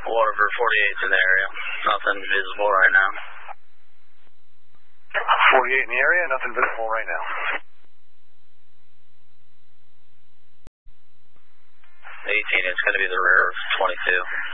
Waterford 48's in the area. Nothing visible right now. 48 in the area, nothing visible right now. 18, it's going to be the rear of 22.